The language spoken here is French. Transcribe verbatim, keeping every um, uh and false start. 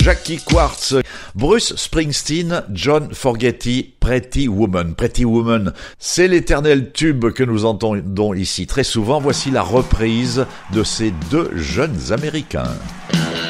Jackie Quartz, Bruce Springsteen, John Fogerty, Pretty Woman. Pretty Woman, c'est l'éternel tube que nous entendons ici très souvent. Voici la reprise de ces deux jeunes Américains.